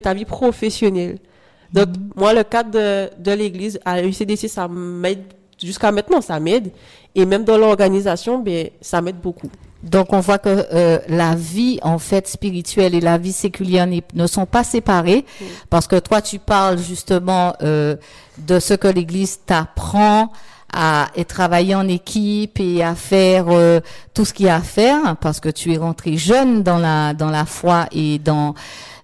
ta vie professionnelle. Donc, moi, le cadre de l'église à UCDC, ça m'aide jusqu'à maintenant, ça m'aide. Et même dans l'organisation, ben, ça m'aide beaucoup. Donc, on voit que la vie, en fait, spirituelle et la vie séculière ne sont pas séparées, parce que toi, tu parles justement de ce que l'Église t'apprend à travailler en équipe et à faire tout ce qu'il y a à faire, parce que tu es rentré jeune dans la foi et dans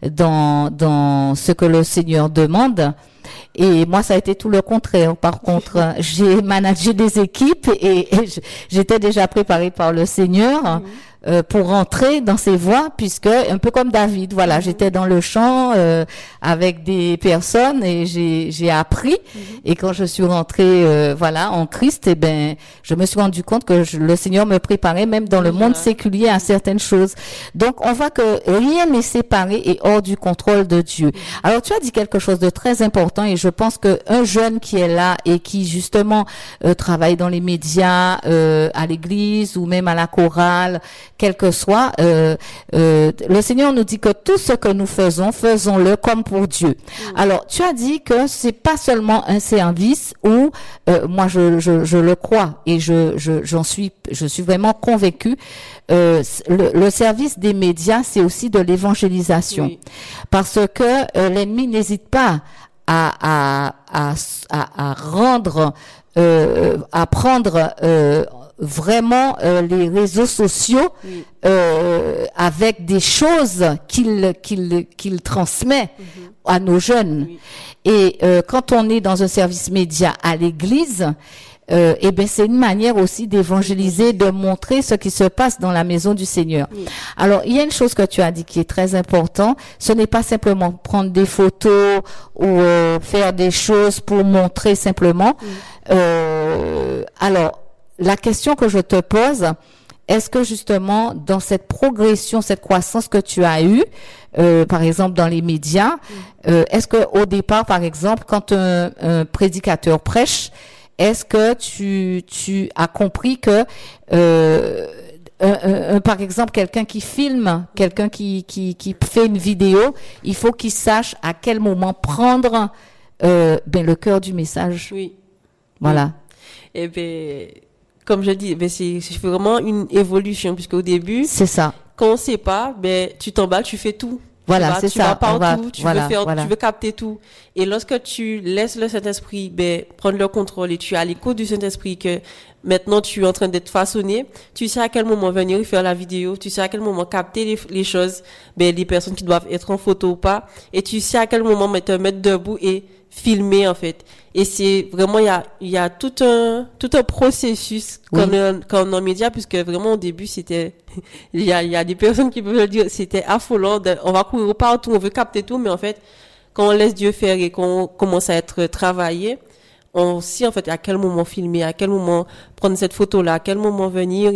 ce que le Seigneur demande. Et moi, ça a été tout le contraire. Par contre, j'ai managé des équipes et j'étais déjà préparée par le Seigneur pour rentrer dans ses voies, puisque un peu comme David, voilà, j'étais dans le champ avec des personnes et j'ai appris. Et quand je suis rentrée, voilà, en Christ, eh ben, je me suis rendu compte que le Seigneur me préparait même dans le monde séculier à certaines choses. Donc, on voit que rien n'est séparé et hors du contrôle de Dieu. Alors, tu as dit quelque chose de très important et je pense que un jeune qui est là et qui justement travaille dans les médias, à l'église ou même à la chorale, quel que soit, le Seigneur nous dit que tout ce que nous faisons, faisons-le comme pour Dieu. Alors, tu as dit que c'est pas seulement un service où, moi je le crois et je suis vraiment convaincue. Le service des médias, c'est aussi de l'évangélisation, parce que l'ennemi n'hésite pas à prendre vraiment les réseaux sociaux avec des choses qu'il transmet à nos jeunes. Et quand on est dans un service média à l'église, eh ben c'est une manière aussi d'évangéliser, de montrer ce qui se passe dans la maison du Seigneur. Alors, il y a une chose que tu as dit qui est très important, ce n'est pas simplement prendre des photos ou faire des choses pour montrer simplement. Alors, la question que je te pose, est-ce que justement dans cette progression, cette croissance que tu as eue, par exemple dans les médias, est-ce que au départ, par exemple, quand un prédicateur prêche, est-ce que tu as compris que par exemple quelqu'un qui filme, quelqu'un qui fait une vidéo, il faut qu'il sache à quel moment prendre le cœur du message. Oui. Voilà. Et ben, comme je dis, ben c'est vraiment une évolution, puisque au début, c'est ça. Quand on sait pas, ben tu t'emballes, tu fais tout. Voilà, c'est ça. Tu vas partout, tu veux veux capter tout. Et lorsque tu laisses le Saint-Esprit, ben prendre le contrôle et tu es à l'écoute du Saint-Esprit, que maintenant tu es en train d'être façonné, tu sais à quel moment venir faire la vidéo, tu sais à quel moment capter les choses, ben les personnes qui doivent être en photo ou pas, et tu sais à quel moment te mettre debout et filmer en fait. Et c'est vraiment il y a tout un processus quand on est en média, puisque vraiment au début c'était il y a des personnes qui peuvent le dire, c'était affolant, on va courir partout, on veut capter tout, mais en fait quand on laisse Dieu faire et qu'on commence à être travaillé, on sait en fait à quel moment filmer, à quel moment prendre cette photo là, à quel moment venir,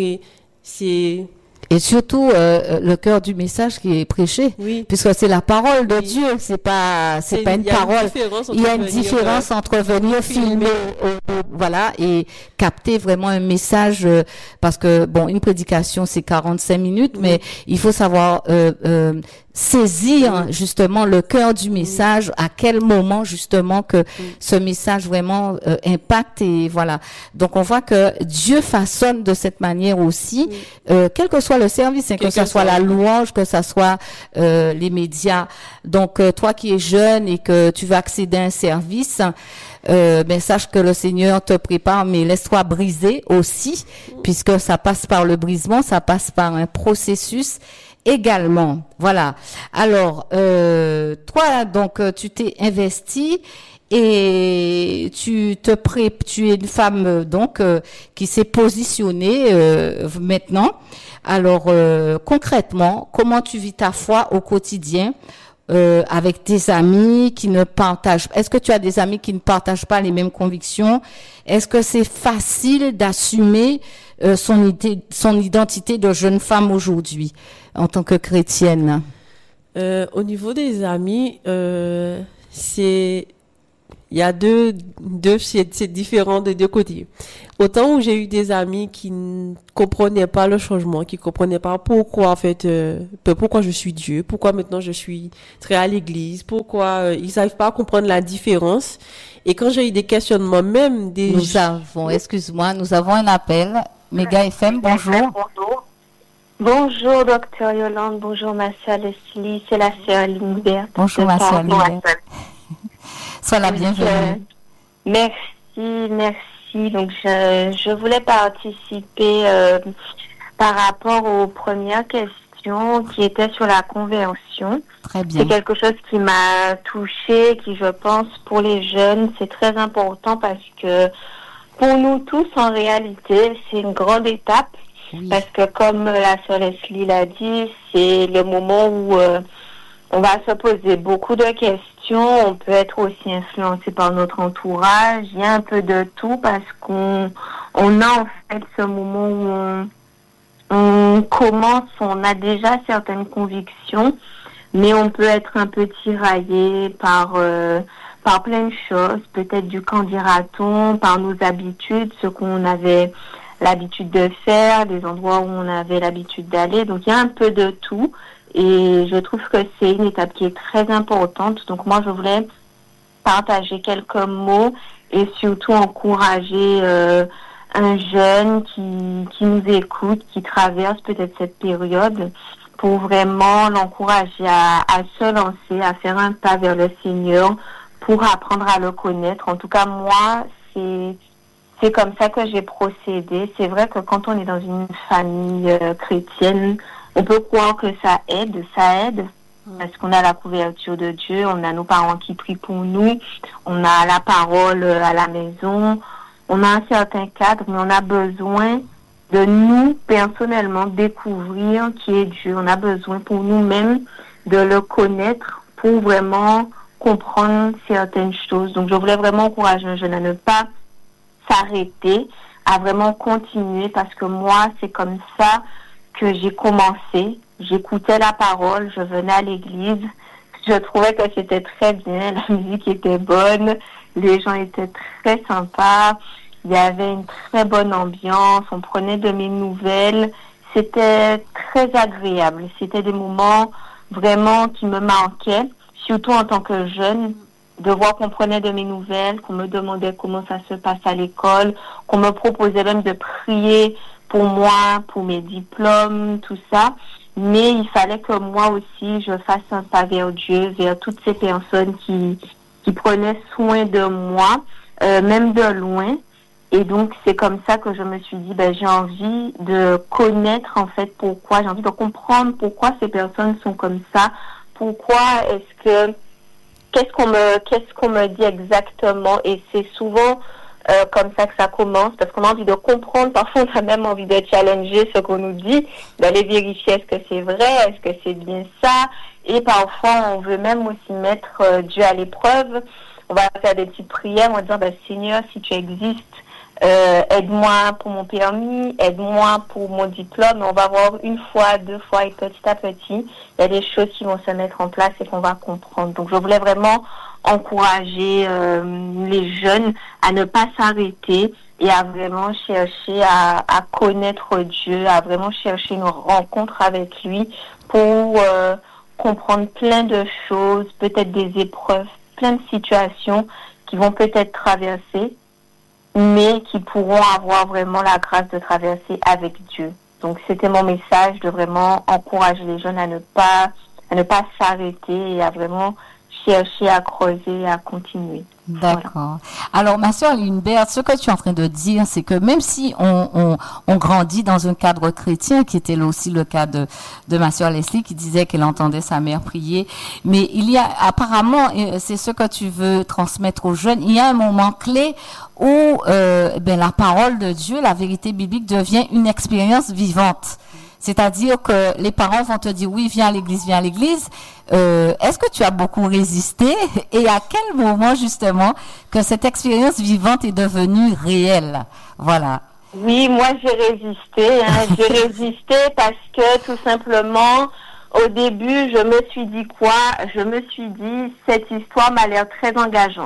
et surtout le cœur du message qui est prêché, puisque c'est la parole de Dieu, c'est pas une parole. Il y a une différence entre venir filmer, voilà, et capter vraiment un message, parce que bon, une prédication c'est 45 minutes, mais il faut savoir saisir justement le cœur du message, à quel moment justement que ce message vraiment impacte, et voilà. Donc on voit que Dieu façonne de cette manière aussi, quel que soit le service, que ce soit la louange, que ce soit les médias. Donc toi qui es jeune et que tu veux accéder à un service, sache que le Seigneur te prépare, mais laisse-toi briser aussi, puisque ça passe par le brisement, ça passe par un processus également. Voilà. Alors, toi, donc, tu t'es investi et tu es une femme, donc, qui s'est positionnée, maintenant. Alors, concrètement, comment tu vis ta foi au quotidien, avec tes amis qui ne partagent? Est-ce que tu as des amis qui ne partagent pas les mêmes convictions? Est-ce que c'est facile d'assumer son identité de jeune femme aujourd'hui en tant que chrétienne? Au niveau des amis, il y a c'est différent de deux côtés. Autant où j'ai eu des amis qui ne comprenaient pas le changement, qui comprenaient pas pourquoi, en fait, pourquoi je suis Dieu, pourquoi maintenant je suis très à l'église, pourquoi ils n'arrivent pas à comprendre la différence. Et quand j'ai eu des questionnements, même des... Nous avons un appel. Méga FM, bonjour. Bonjour, docteur Yolande. Bonjour, ma sœur Leslie. C'est la sœur Lindbergh. Bonjour, ma sœur Lindbergh. Sois la bienvenue. Merci. Donc, je voulais participer par rapport aux premières questions qui étaient sur la conversion. Très bien. C'est quelque chose qui m'a touchée, qui, je pense, pour les jeunes, c'est très important parce que pour nous tous, en réalité, c'est une grande étape. Oui. Parce que, comme la sœur Leslie l'a dit, c'est le moment où on va se poser beaucoup de questions. On peut être aussi influencé par notre entourage. Il y a un peu de tout parce qu'on a en fait ce moment où on commence, on a déjà certaines convictions, mais on peut être un peu tiraillé par plein de choses, peut-être du qu'en dira-t-on, par nos habitudes, ce qu'on avait l'habitude de faire, les endroits où on avait l'habitude d'aller. Donc, il y a un peu de tout. Et je trouve que c'est une étape qui est très importante. Donc, moi, je voulais partager quelques mots et surtout encourager un jeune qui nous écoute, qui traverse peut-être cette période, pour vraiment l'encourager à se lancer, à faire un pas vers le Seigneur pour apprendre à le connaître. En tout cas, moi, c'est comme ça que j'ai procédé. C'est vrai que quand on est dans une famille chrétienne, on peut croire que ça aide, parce qu'on a la couverture de Dieu, on a nos parents qui prient pour nous, on a la parole à la maison, on a un certain cadre, mais on a besoin de nous, personnellement, découvrir qui est Dieu. On a besoin pour nous-mêmes de le connaître pour vraiment comprendre certaines choses. Donc, je voulais vraiment encourager un jeune à ne pas s'arrêter, à vraiment continuer, parce que moi, c'est comme ça que j'ai commencé. J'écoutais la parole, je venais à l'église, je trouvais que c'était très bien, la musique était bonne, les gens étaient très sympas, il y avait une très bonne ambiance, on prenait de mes nouvelles, c'était très agréable, c'était des moments vraiment qui me manquaient, surtout en tant que jeune, de voir qu'on prenait de mes nouvelles, qu'on me demandait comment ça se passe à l'école, qu'on me proposait même de prier pour moi, pour mes diplômes, tout ça. Mais il fallait que moi aussi, je fasse un pas vers Dieu, vers toutes ces personnes qui prenaient soin de moi, même de loin. Et donc, c'est comme ça que je me suis dit, j'ai envie de connaître, en fait, pourquoi, j'ai envie de comprendre pourquoi ces personnes sont comme ça, qu'est-ce qu'on me dit exactement. Et c'est souvent comme ça que ça commence, parce qu'on a envie de comprendre, parfois on a même envie de challenger ce qu'on nous dit, d'aller vérifier est-ce que c'est vrai, est-ce que c'est bien ça, et parfois on veut même aussi mettre Dieu à l'épreuve. On va faire des petites prières en disant, Seigneur, si tu existes, aide-moi pour mon permis, aide-moi pour mon diplôme. On va voir une fois, deux fois, et petit à petit, il y a des choses qui vont se mettre en place et qu'on va comprendre. Donc je voulais vraiment encourager les jeunes à ne pas s'arrêter et à vraiment chercher à connaître Dieu, à vraiment chercher une rencontre avec lui pour comprendre plein de choses, peut-être des épreuves, plein de situations qui vont peut-être traverser, mais qui pourront avoir vraiment la grâce de traverser avec Dieu. Donc c'était mon message, de vraiment encourager les jeunes à ne pas s'arrêter et à vraiment chercher à creuser, à continuer. D'accord. Voilà. Alors, ma sœur Lindbergh, ce que tu es en train de dire, c'est que même si on grandit dans un cadre chrétien, qui était là aussi le cas de ma sœur Leslie, qui disait qu'elle entendait sa mère prier, mais il y a apparemment, c'est ce que tu veux transmettre aux jeunes, il y a un moment clé où la parole de Dieu, la vérité biblique, devient une expérience vivante. C'est-à-dire que les parents vont te dire oui, viens à l'église, viens à l'église. Est-ce que tu as beaucoup résisté et à quel moment justement que cette expérience vivante est devenue réelle? Voilà. Oui, moi j'ai résisté. J'ai résisté parce que tout simplement, au début, je me suis dit quoi? Je me suis dit, cette histoire m'a l'air très engageante.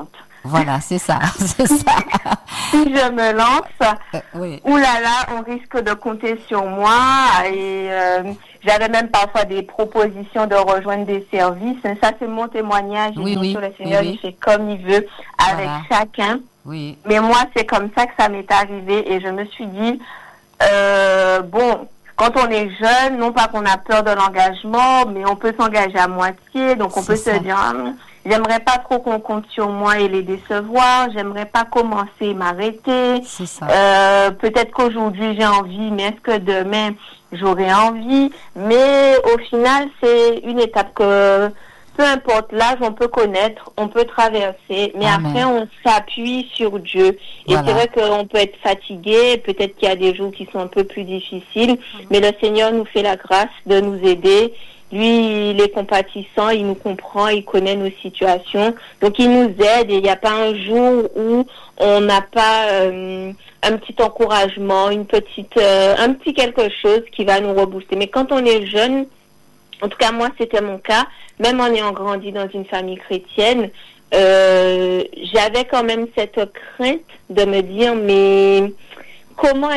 Voilà, c'est ça, c'est ça. Si je me lance, Oui. oulala, on risque de compter sur moi. Et j'avais même parfois des propositions de rejoindre des services. Ça, c'est mon témoignage. Oui, Et bien oui, sûr, le Seigneur, oui, oui. il fait comme il veut avec Voilà. chacun. Oui, Mais moi, c'est comme ça que ça m'est arrivé. Et je me suis dit, bon, quand on est jeune, non pas qu'on a peur de l'engagement, mais on peut s'engager à moitié. Donc, on C'est peut ça. se dire, j'aimerais pas trop qu'on compte sur moi et les décevoir. J'aimerais pas commencer et m'arrêter. c'est ça. Peut-être qu'aujourd'hui, j'ai envie, mais est-ce que demain, j'aurai envie? Mais au final, c'est une étape que, peu importe l'âge, on peut connaître, on peut traverser, mais Amen. après, on s'appuie sur Dieu. Et Voilà. c'est vrai qu'on peut être fatigué, peut-être qu'il y a des jours qui sont un peu plus difficiles, mais le Seigneur nous fait la grâce de nous aider. Lui, il est compatissant, il nous comprend, il connaît nos situations. Donc, il nous aide et il n'y a pas un jour où on n'a pas un petit encouragement, un petit quelque chose qui va nous rebooster. Mais quand on est jeune, en tout cas, moi, c'était mon cas, même en ayant grandi dans une famille chrétienne, j'avais quand même cette crainte de me dire, mais comment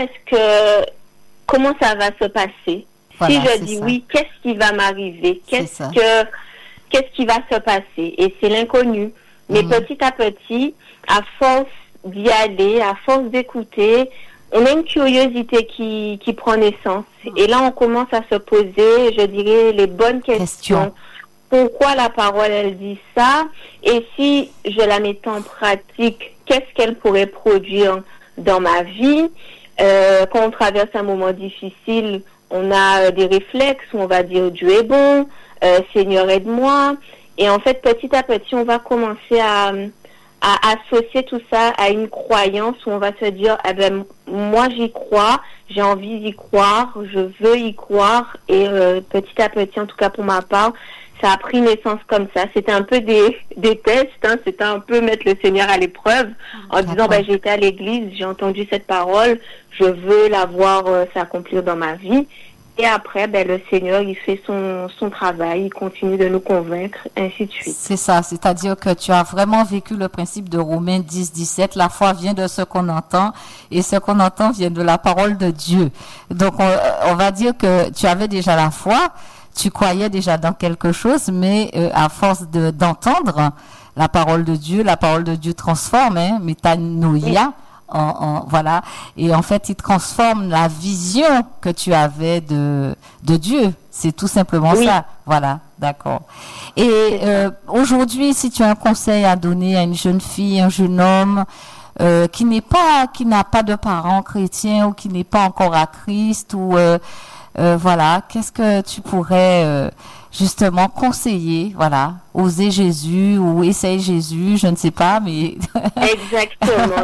ça va se passer? Voilà, Si je c'est dis ça. oui, qu'est-ce qui va m'arriver? C'est ça. Qu'est-ce qui va se passer? Et c'est l'inconnu. Mais petit à petit, à force d'y aller, à force d'écouter, on a une curiosité qui prend naissance. Et là, on commence à se poser, je dirais, les bonnes questions. Pourquoi la parole, elle dit ça? Et si je la mettais en pratique, qu'est-ce qu'elle pourrait produire dans ma vie? Quand on traverse un moment difficile, on a des réflexes où on va dire Dieu est bon, Seigneur aide-moi. Et en fait, petit à petit, on va commencer à associer tout ça à une croyance où on va se dire, eh ben, moi j'y crois, j'ai envie d'y croire, je veux y croire. Et petit à petit, en tout cas pour ma part, ça a pris naissance comme ça. C'était un peu des tests, hein. C'était un peu mettre le Seigneur à l'épreuve en disant, ben, j'ai été à l'église, j'ai entendu cette parole, je veux la voir s'accomplir dans ma vie. Et après, ben, le Seigneur, il fait son travail, il continue de nous convaincre, ainsi de suite. C'est ça, c'est-à-dire que tu as vraiment vécu le principe de Romains 10, 17. La foi vient de ce qu'on entend et ce qu'on entend vient de la parole de Dieu. Donc, on va dire que tu avais déjà la foi, tu croyais déjà dans quelque chose, mais à force d'entendre la parole de Dieu transforme, hein, métanoïa. Voilà, et en fait il transforme la vision que tu avais de Dieu, c'est tout simplement ça. Voilà, d'accord. Et aujourd'hui, si tu as un conseil à donner à une jeune fille, un jeune homme qui n'a pas de parents chrétiens ou qui n'est pas encore à Christ ou voilà, qu'est-ce que tu pourrais justement conseiller, voilà, oser Jésus ou essayer Jésus, je ne sais pas, mais exactement,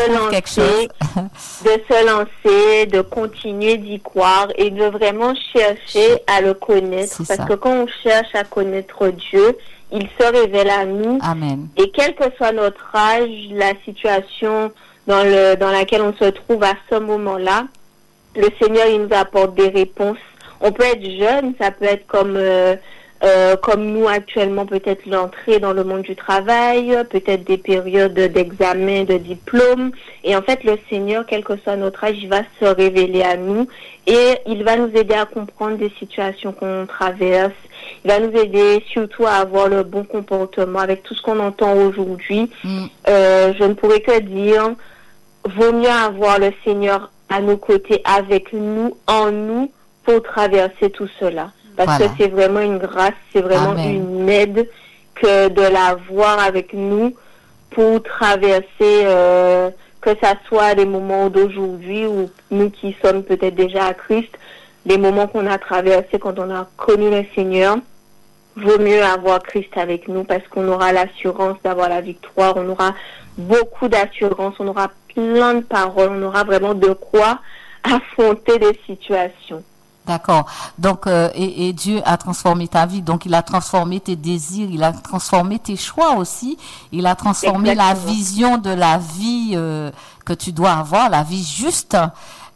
de se lancer, de continuer d'y croire et de vraiment chercher à le connaître, parce que quand on cherche à connaître Dieu, il se révèle à nous. Amen. Et quel que soit notre âge, la situation dans laquelle on se trouve à ce moment-là, le Seigneur, il nous apporte des réponses. On peut être jeune, ça peut être comme nous actuellement, peut-être l'entrée dans le monde du travail, peut-être des périodes d'examen, de diplôme. Et en fait, le Seigneur, quel que soit notre âge, il va se révéler à nous et il va nous aider à comprendre des situations qu'on traverse. Il va nous aider surtout à avoir le bon comportement avec tout ce qu'on entend aujourd'hui. Je ne pourrais que dire, vaut mieux avoir le Seigneur à nos côtés, avec nous, en nous, pour traverser tout cela. Parce que c'est vraiment une grâce, c'est vraiment une aide que de l'avoir avec nous pour traverser, que ça soit les moments d'aujourd'hui ou nous qui sommes peut-être déjà à Christ, les moments qu'on a traversés quand on a connu le Seigneur. Vaut mieux avoir Christ avec nous parce qu'on aura l'assurance d'avoir la victoire, on aura beaucoup d'assurance, on aura plein de paroles, on aura vraiment de quoi affronter des situations. D'accord. Donc, et Dieu a transformé ta vie. Donc, il a transformé tes désirs, il a transformé tes choix aussi. Il a transformé la vision de la vie que tu dois avoir, la vie juste.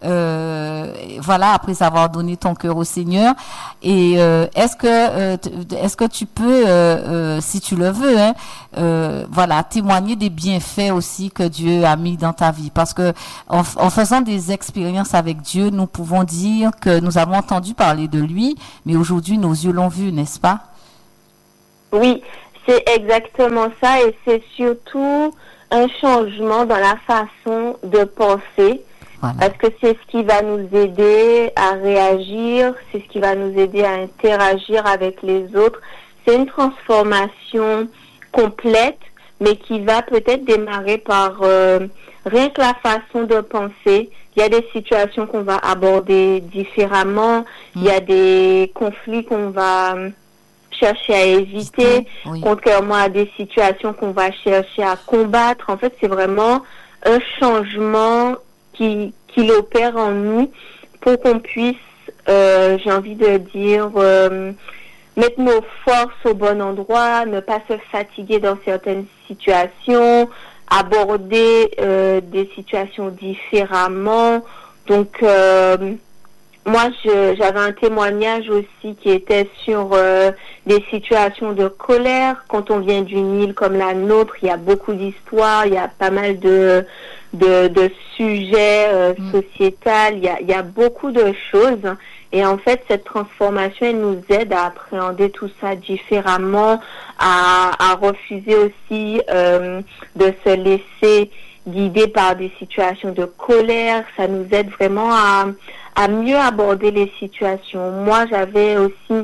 voilà, après avoir donné ton cœur au Seigneur. Et est-ce que tu peux, si tu le veux, voilà, témoigner des bienfaits aussi que Dieu a mis dans ta vie, parce que en faisant des expériences avec Dieu, nous pouvons dire que nous avons entendu parler de lui, mais aujourd'hui nos yeux l'ont vu, n'est-ce pas? Oui, c'est exactement ça, et c'est surtout un changement dans la façon de penser. Voilà. Parce que c'est ce qui va nous aider à réagir, c'est ce qui va nous aider à interagir avec les autres. C'est une transformation complète, mais qui va peut-être démarrer par rien que la façon de penser. Il y a des situations qu'on va aborder différemment, il y a des conflits qu'on va chercher à éviter, contrairement à des situations qu'on va chercher à combattre. En fait, c'est vraiment un changement qu'il opère en nous pour qu'on puisse, j'ai envie de dire, mettre nos forces au bon endroit, ne pas se fatiguer dans certaines situations, aborder des situations différemment. Donc, moi, j'avais un témoignage aussi qui était sur des situations de colère. Quand on vient d'une île comme la nôtre, il y a beaucoup d'histoires, il y a pas mal de sujets sociétals, il y a beaucoup de choses. Et en fait, cette transformation, elle nous aide à appréhender tout ça différemment, à refuser aussi de se laisser guider par des situations de colère. Ça nous aide vraiment à mieux aborder les situations. Moi, j'avais aussi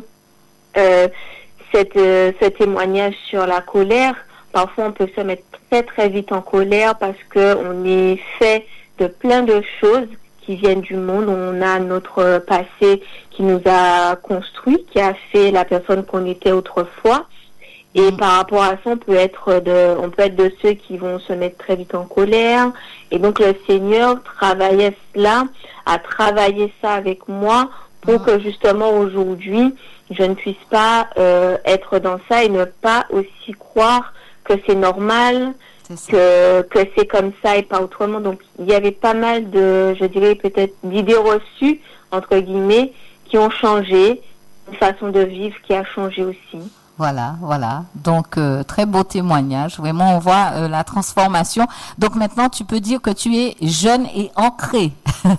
ce témoignage sur la colère. Parfois, on peut se mettre très très vite en colère parce que on est fait de plein de choses qui viennent du monde. On a notre passé qui nous a construit, qui a fait la personne qu'on était autrefois. Et par rapport à ça, on peut être de ceux qui vont se mettre très vite en colère. Et donc, le Seigneur travaillait cela, a travaillé ça avec moi pour que justement aujourd'hui, je ne puisse pas être dans ça et ne pas aussi croire que c'est normal, que c'est comme ça et pas autrement. Donc, il y avait pas mal de, je dirais peut-être d'idées reçues, entre guillemets, qui ont changé, une façon de vivre qui a changé aussi. Voilà. Donc, très beau témoignage. Vraiment, on voit la transformation. Donc, maintenant, tu peux dire que tu es jeune et ancré.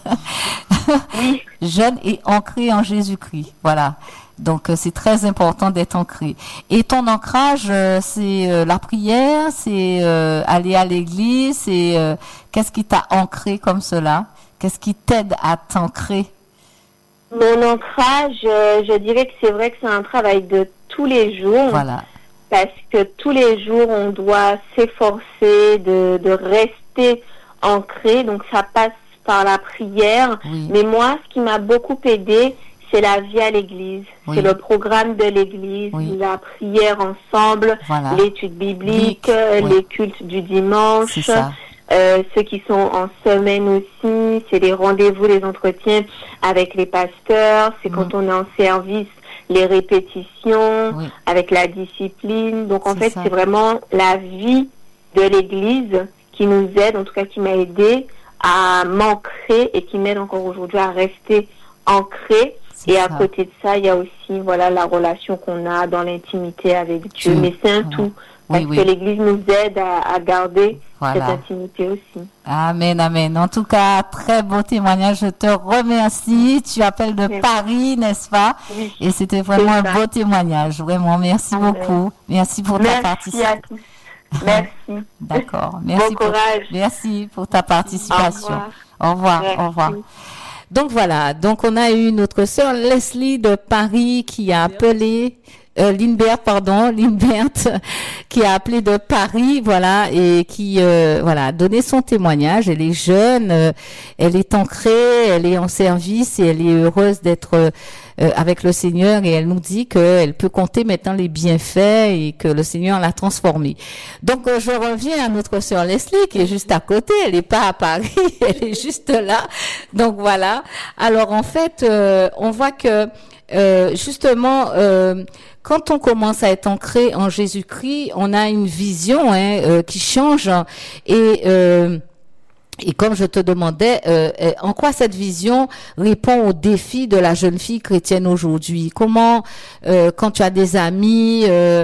Oui. Jeune et ancré en Jésus-Christ. Voilà. Donc, c'est très important d'être ancré. Et ton ancrage, c'est la prière, c'est aller à l'église, c'est qu'est-ce qui t'a ancré comme cela? Qu'est-ce qui t'aide à t'ancrer? Mon ancrage, je dirais que c'est vrai que c'est un travail de tous les jours. Voilà. Parce que tous les jours, on doit s'efforcer de rester ancré. Donc, ça passe par la prière. Oui. Mais moi, ce qui m'a beaucoup aidé, c'est la vie à l'église. Oui. C'est le programme de l'église, la prière ensemble, l'étude biblique, les cultes du dimanche. C'est ça. Ceux qui sont en semaine aussi, c'est les rendez-vous, les entretiens avec les pasteurs, c'est quand on est en service, les répétitions, avec la discipline. Donc en fait, c'est vraiment la vie de l'Église qui nous aide, en tout cas qui m'a aidé à m'ancrer et qui m'aide encore aujourd'hui à rester ancré. Et à côté de ça, il y a aussi la relation qu'on a dans l'intimité avec Dieu. Mais c'est un tout. Parce que l'Église nous aide à garder cette intimité aussi. Amen, amen. En tout cas, très beau témoignage. Je te remercie. Tu appelles de Paris, n'est-ce pas? Oui. Et c'était vraiment un beau témoignage. Vraiment, merci beaucoup. Merci pour ta participation. Merci. D'accord. Merci. Bon courage. Merci pour ta participation. Au revoir. Au revoir. Donc voilà. Donc on a eu notre sœur Leslie de Paris qui a appelé Lindbergh, qui a appelé de Paris, et qui, a donné son témoignage. Elle est jeune, elle est ancrée, elle est en service et elle est heureuse d'être avec le Seigneur, et elle nous dit qu'elle peut compter maintenant les bienfaits et que le Seigneur l'a transformée. Donc, je reviens à notre sœur Leslie qui est juste à côté. Elle n'est pas à Paris, elle est juste là. Donc voilà. Alors en fait, on voit que justement, quand on commence à être ancré en Jésus-Christ, on a une vision qui change, et Et comme je te demandais, en quoi cette vision répond aux défis de la jeune fille chrétienne aujourd'hui? Comment, quand tu as des amis,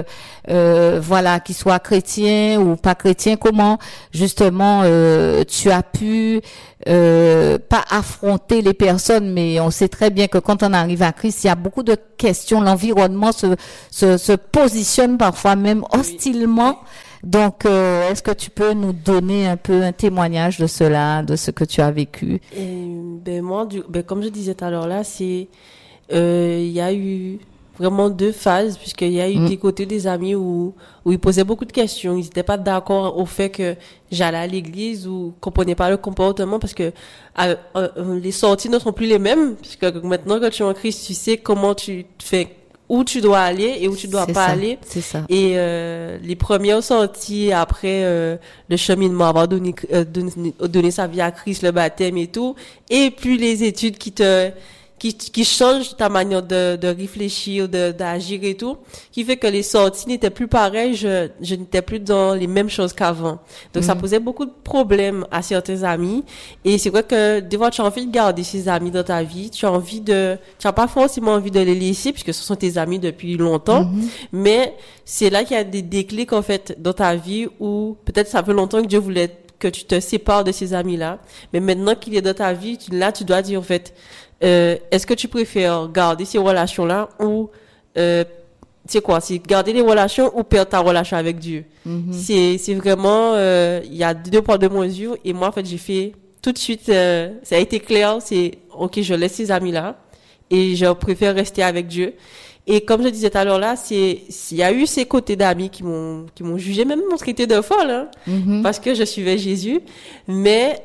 voilà, qui soient chrétiens ou pas chrétiens, comment justement tu as pu pas affronter les personnes, mais on sait très bien que quand on arrive à Christ, il y a beaucoup de questions. L'environnement se positionne parfois même hostilement. Donc, est-ce que tu peux nous donner un peu un témoignage de cela, de ce que tu as vécu? Moi, comme je disais tout à l'heure là, il y a eu vraiment deux phases, puisqu'il y a eu des côtés des amis où ils posaient beaucoup de questions. Ils n'étaient pas d'accord au fait que j'allais à l'église ou comprenaient pas le comportement, parce que les sorties ne sont plus les mêmes, puisque maintenant que tu es en Christ, tu sais comment tu fais, où tu dois aller et où tu dois pas aller. C'est ça. Et les premières sorties après le cheminement, avoir donné sa vie à Christ, le baptême et tout, et puis les études qui changent ta manière de réfléchir, d'agir et tout, qui fait que les sorties n'étaient plus pareilles, je n'étais plus dans les mêmes choses qu'avant. Donc ça posait beaucoup de problèmes à certains amis, et c'est vrai que des fois tu as envie de garder ces amis dans ta vie, tu as pas forcément envie de les laisser puisque ce sont tes amis depuis longtemps, mais c'est là qu'il y a des déclics en fait dans ta vie où peut-être ça fait longtemps que Dieu voulait que tu te sépares de ces amis-là, mais maintenant qu'il est dans ta vie, là tu dois dire en fait, est-ce que tu préfères garder ces relations-là ou c'est quoi? C'est garder les relations ou perdre ta relation avec Dieu? C'est vraiment il y a deux poids deux mesures, et moi en fait j'ai fait tout de suite, ça a été clair, c'est ok, je laisse ces amis-là et je préfère rester avec Dieu. Et comme je disais tout à l'heure là, il y a eu ces côtés d'amis qui m'ont jugé, même m'ont traité de folle, hein, parce que je suivais Jésus, mais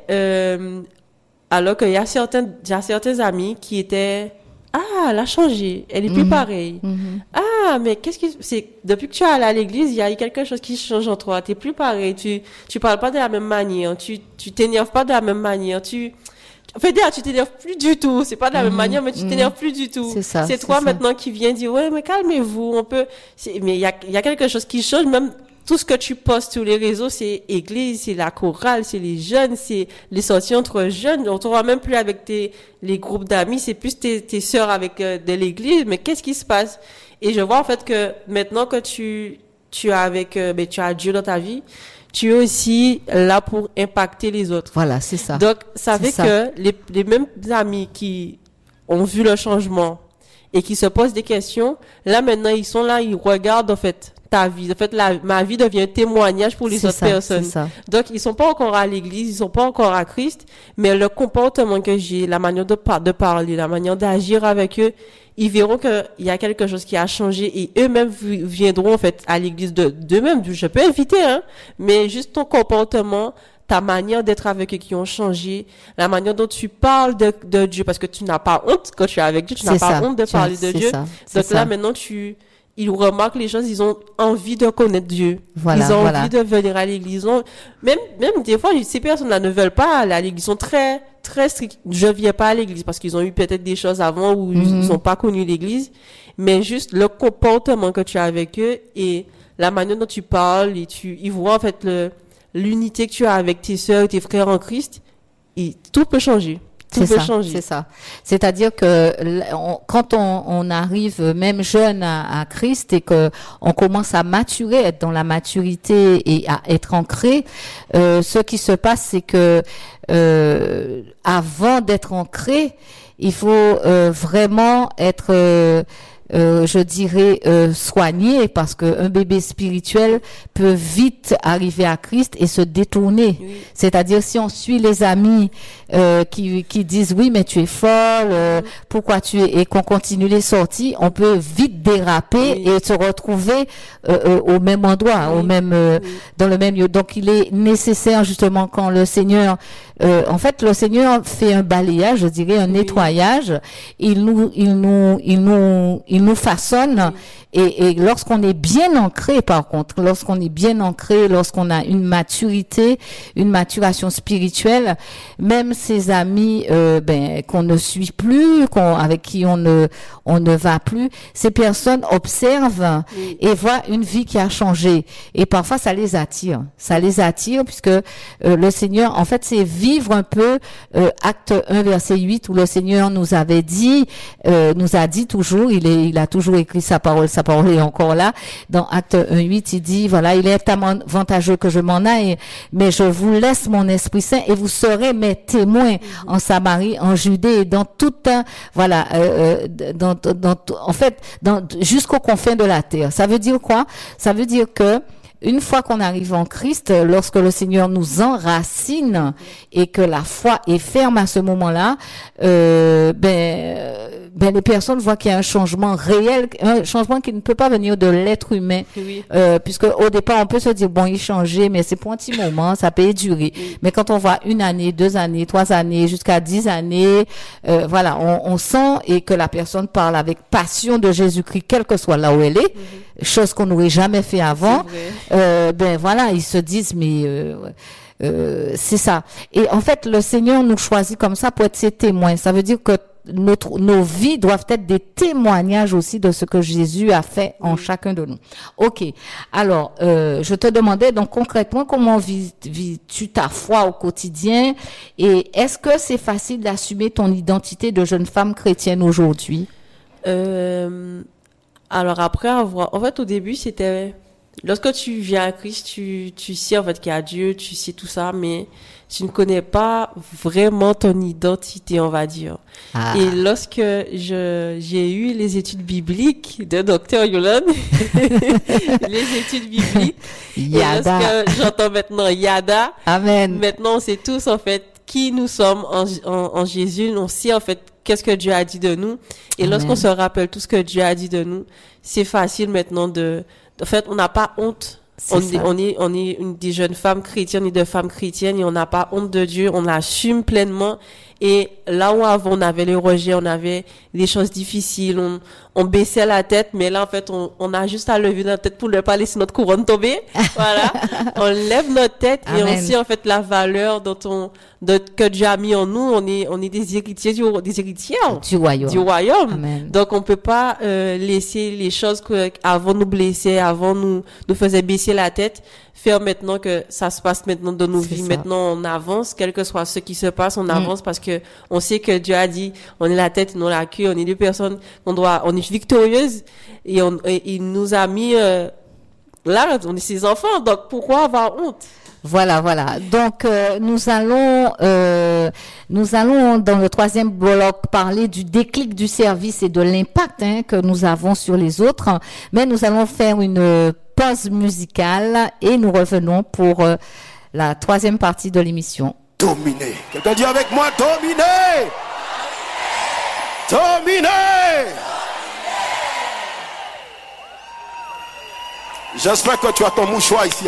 alors qu'il y a certains amis qui étaient, elle a changé, elle est plus pareille. Mais c'est, depuis que tu es allé à l'église, il y a eu quelque chose qui change en toi, t'es plus pareil, tu parles pas de la même manière, tu t'énerves pas de la même manière, tu t'énerves plus du tout, c'est pas de la même manière, mais tu t'énerves plus du tout. C'est ça. C'est toi maintenant qui viens dire, ouais, mais calmez-vous, mais il y a quelque chose qui change, même tout ce que tu postes sur les réseaux, c'est église, c'est la chorale, c'est les jeunes, c'est les sorties entre jeunes. On te voit même plus avec les groupes d'amis, c'est plus tes sœurs avec de l'église. Mais qu'est-ce qui se passe? Et je vois en fait que maintenant que tu as Dieu dans ta vie, tu es aussi là pour impacter les autres. Voilà, c'est ça. Donc ça fait que les mêmes amis qui ont vu le changement et qui se posent des questions, là maintenant ils sont là, ils regardent en fait ta vie. En fait, ma vie devient un témoignage pour les autres personnes. C'est ça. Donc, ils sont pas encore à l'église, ils sont pas encore à Christ, mais le comportement que j'ai, la manière de parler, la manière d'agir avec eux, ils verront que il y a quelque chose qui a changé, et eux-mêmes viendront, en fait, à l'église d'eux-mêmes. Je peux inviter, hein, mais juste ton comportement, ta manière d'être avec eux qui ont changé, la manière dont tu parles de Dieu, parce que tu n'as pas honte quand tu es avec Dieu, tu n'as pas honte de parler de Dieu. Donc là, maintenant, ils remarquent les choses, ils ont envie de connaître Dieu. Voilà, ils ont envie de venir à l'église. Même des fois, ces personnes-là ne veulent pas aller à l'église. Ils sont très, très stricts. Je viens pas à l'église parce qu'ils ont eu peut-être des choses avant où ils n'ont pas connu l'église. Mais juste le comportement que tu as avec eux et la manière dont tu parles, et ils voient en fait l'unité que tu as avec tes sœurs et tes frères en Christ, et tout peut changer. C'est ça. C'est-à-dire que quand on arrive même jeune à Christ et que on commence à maturer, être dans la maturité et à être ancré, ce qui se passe, c'est que avant d'être ancré, il faut vraiment être je dirais soigné, parce que un bébé spirituel peut vite arriver à Christ et se détourner. Oui. C'est-à-dire, si on suit les amis qui disent oui mais tu es folle, pourquoi tu es, et qu'on continue les sorties, on peut vite déraper et se retrouver au même endroit, au même dans le même lieu. Donc il est nécessaire justement, quand le Seigneur en fait le Seigneur fait un balayage, je dirais un nettoyage, il nous il nous façonne. Et lorsqu'on est bien ancré, par contre, lorsqu'on a une maturité, une maturation spirituelle, même ses amis, qu'on ne suit plus, avec qui on ne va plus, ces personnes observent et voient une vie qui a changé. Et parfois, ça les attire puisque le Seigneur, en fait, c'est vivre un peu Acte 1 verset 8 où le Seigneur nous a dit toujours, il a toujours écrit sa parole est encore là. Dans Acte 1:8, il dit, voilà, il est avantageux que je m'en aille, mais je vous laisse mon Esprit Saint et vous serez mes témoins en Samarie, en Judée et dans jusqu'aux confins de la terre. Ça veut dire quoi? Ça veut dire que une fois qu'on arrive en Christ, lorsque le Seigneur nous enracine et que la foi est ferme à ce moment-là, les personnes voient qu'il y a un changement réel, un changement qui ne peut pas venir de l'être humain, puisque au départ on peut se dire bon, il changeait, mais c'est pour un petit moment, ça peut durer. Mais quand on voit 1 année, 2 années, 3 années, jusqu'à 10 années, on sent et que la personne parle avec passion de Jésus-Christ, quelle que soit là où elle est, chose qu'on n'aurait jamais fait avant. Ils se disent c'est ça. Et en fait, le Seigneur nous choisit comme ça pour être ses témoins. Ça veut dire que nos vies doivent être des témoignages aussi de ce que Jésus a fait en chacun de nous. Ok. Alors, je te demandais donc concrètement comment vis-tu ta foi au quotidien et est-ce que c'est facile d'assumer ton identité de jeune femme chrétienne aujourd'hui? Alors après en fait, au début, c'était, lorsque tu viens à Christ, tu sais, en fait, qu'il y a Dieu, tu sais tout ça, mais tu ne connais pas vraiment ton identité, on va dire. Ah. Et lorsque j'ai eu les études bibliques de Dr. Yolande, les études bibliques, Yada. Et lorsque j'entends maintenant Yada, Amen. Maintenant, on sait tous, en fait, qui nous sommes en Jésus, on sait, en fait, qu'est-ce que Dieu a dit de nous. Et Amen. Lorsqu'on se rappelle tout ce que Dieu a dit de nous, c'est facile maintenant en fait, on n'a pas honte. On est des jeunes femmes chrétiennes et des femmes chrétiennes et on n'a pas honte de Dieu, on l'assume pleinement. Et là où avant on avait les rejets, on avait des choses difficiles, on baissait la tête, mais là en fait on a juste à lever notre tête pour ne pas laisser notre couronne tomber. Voilà, on lève notre tête. Amen. Et on sait en fait la valeur que Dieu a mis en nous. On est des héritiers du royaume. Amen. Donc on peut pas laisser les choses que avant nous blessaient, avant nous faisaient baisser la tête. Faire maintenant que ça se passe maintenant dans nos vies. Maintenant, on avance, quel que soit ce qui se passe, on avance parce que on sait que Dieu a dit, on est la tête, non la queue, on est des personnes on est victorieuses et il nous a mis, là, on est ses enfants, donc pourquoi avoir honte? Voilà. Donc, nous allons dans le 3e bloc parler du déclic du service et de l'impact que nous avons sur les autres. Mais nous allons faire une pause musicale et nous revenons pour la 3e partie de l'émission. Dominer. Quelqu'un dit avec moi, dominer. Dominer. J'espère que tu as ton mouchoir ici.